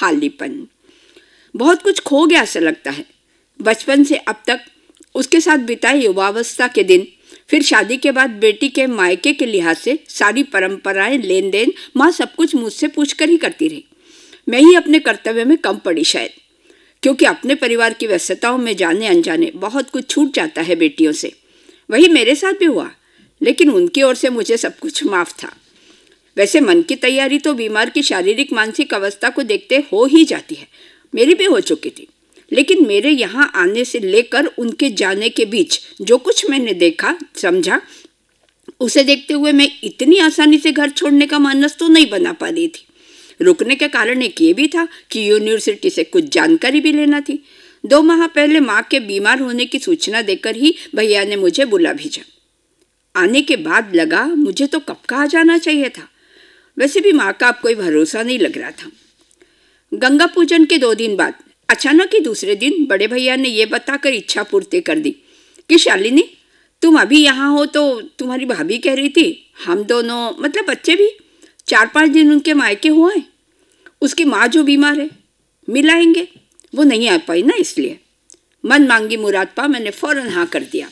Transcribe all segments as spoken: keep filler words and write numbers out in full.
खालीपन। बहुत कुछ खो गया ऐसा लगता है। बचपन से अब तक उसके साथ बिताए युवावस्था के दिन, फिर शादी के बाद बेटी के मायके के लिहाज से सारी परंपराएं, लेन देन, माँ सब कुछ मुझसे पूछकर ही करती रही। मैं ही अपने कर्तव्य में कम पड़ी शायद, क्योंकि अपने परिवार की व्यस्तताओं में जाने अनजाने बहुत कुछ छूट जाता है बेटियों से। वही मेरे साथ भी हुआ, लेकिन उनकी ओर से मुझे सब कुछ माफ था। वैसे मन की तैयारी तो बीमार की शारीरिक मानसिक अवस्था को देखते हो ही जाती है। मेरी भी हो चुकी थी, लेकिन मेरे यहाँ आने से लेकर उनके जाने के बीच जो कुछ मैंने देखा समझा, उसे देखते हुए मैं इतनी आसानी से घर छोड़ने का मानस तो नहीं बना पा रही थी। रुकने के कारण एक ये भी था कि यूनिवर्सिटी से कुछ जानकारी भी लेना थी। दो माह पहले माँ के बीमार होने की सूचना देकर ही भैया ने मुझे बुला भेजा। आने के बाद लगा मुझे तो कब का आ जाना चाहिए था। वैसे भी माँ का अब कोई भरोसा नहीं लग रहा था। गंगा पूजन के दो दिन बाद अचानक ही दूसरे दिन बड़े भैया ने यह बताकर इच्छा पूर्ति कर दी कि शालिनी, तुम अभी यहाँ हो तो तुम्हारी भाभी कह रही थी हम दोनों, मतलब बच्चे भी, चार पाँच दिन उनके मायके हुए। उसकी माँ जो बीमार है, मिलाएंगे। वो नहीं आ पाई ना, इसलिए मन मांगी मुराद पा मैंने फौरन हाँ कर दिया।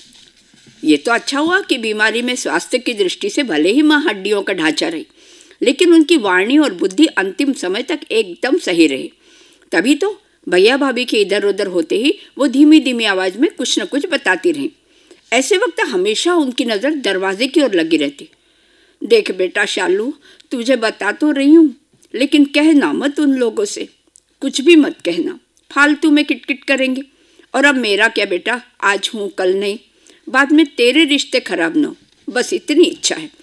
ये तो अच्छा हुआ कि बीमारी में स्वास्थ्य की दृष्टि से भले ही माँ हड्डियों का ढांचा रही, लेकिन उनकी वाणी और बुद्धि अंतिम समय तक एकदम सही रही। तभी तो भैया भाभी के इधर उधर होते ही वो धीमी धीमी आवाज में कुछ न कुछ बताती रही। ऐसे वक्त हमेशा उनकी नज़र दरवाजे की ओर लगी रहती। देख बेटा शालू, तुझे बता तो रही हूँ, लेकिन कहना मत उन लोगों से, कुछ भी मत कहना, फालतू में किटकिट करेंगे। और अब मेरा क्या बेटा, आज हूँ कल नहीं, बाद में तेरे रिश्ते खराब न हो, बस इतनी इच्छा है।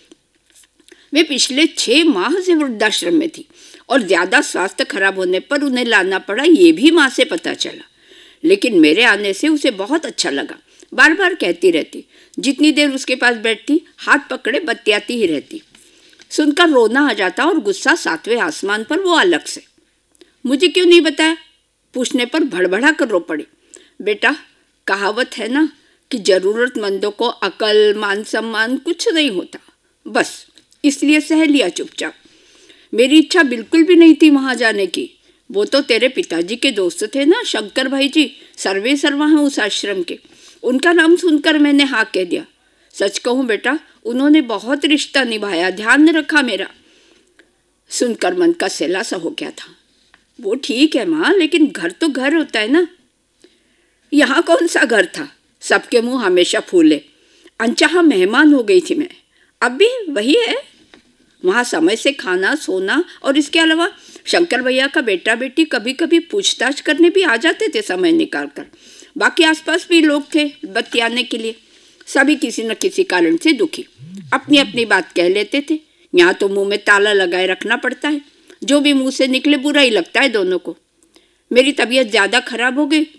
वे पिछले छः माह से वृद्धाश्रम में थी और ज़्यादा स्वास्थ्य खराब होने पर उन्हें लाना पड़ा, ये भी माँ से पता चला। लेकिन मेरे आने से उसे बहुत अच्छा लगा। बार बार कहती रहती, जितनी देर उसके पास बैठती हाथ पकड़े बतियाती ही रहती। सुनकर रोना आ जाता और गुस्सा सातवें आसमान पर वो अलग से। मुझे क्यों नहीं बताया पूछने पर भड़बड़ा कर रो पड़ी। बेटा, कहावत है ना कि ज़रूरतमंदों को अकल मान सम्मान कुछ नहीं होता, बस इसलिए सह लिया चुपचाप। मेरी इच्छा बिल्कुल भी नहीं थी वहाँ जाने की। वो तो तेरे पिताजी के दोस्त थे ना, शंकर भाई जी, सर्वे सर्वा हैं उस आश्रम के। उनका नाम सुनकर मैंने हाँ कह दिया। सच कहूँ बेटा, उन्होंने बहुत रिश्ता निभाया, ध्यान रखा मेरा। सुनकर मन का सेला सा हो गया था। वो ठीक है माँ, लेकिन घर तो घर होता है ना। यहाँ कौन सा घर था, सबके मुंह हमेशा फूले। अनचाहा मेहमान हो गई थी मैं, अब भी वही है। वहाँ समय से खाना सोना, और इसके अलावा शंकर भैया का बेटा बेटी कभी कभी पूछताछ करने भी आ जाते थे समय निकाल कर। बाकी आसपास भी लोग थे बतियाने के लिए। सभी किसी न किसी कारण से दुखी, अपनी अपनी बात कह लेते थे। यहाँ तो मुंह में ताला लगाए रखना पड़ता है, जो भी मुंह से निकले बुरा ही लगता है दोनों को। मेरी तबीयत ज़्यादा खराब हो गई